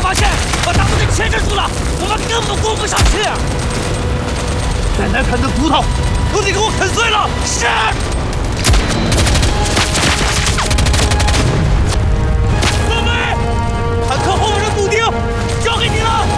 发现，把大门给牵制住了，我们根本过不上去。再难啃的骨头，都得给我啃碎了！是。